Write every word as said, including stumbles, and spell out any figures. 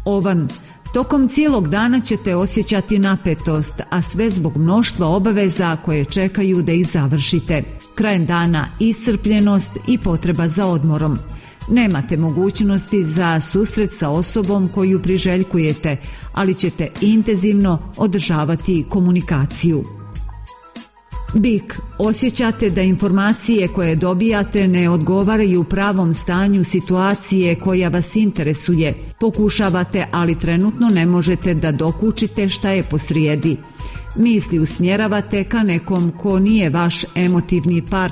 Ovan. Tokom cijelog dana ćete osjećati napetost, a sve zbog mnoštva obaveza koje čekaju da ih završite. Krajem dana iscrpljenost i potreba za odmorom. Nemate mogućnosti za susret sa osobom koju priželjkujete, ali ćete intenzivno održavati komunikaciju. Bik. Osjećate da informacije koje dobijate ne odgovaraju pravom stanju situacije koja vas interesuje. Pokušavate, ali trenutno ne možete da dokučite šta je posrijedi. Misli usmjeravate ka nekom ko nije vaš emotivni partner